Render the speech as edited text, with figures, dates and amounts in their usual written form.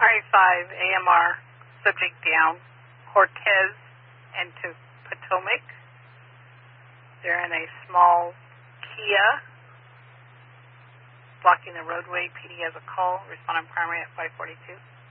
RA5 AMR, subject down, Cortez and to Potomac. They're in a small Kia, blocking the roadway. PD has a call. Respond on primary at 542.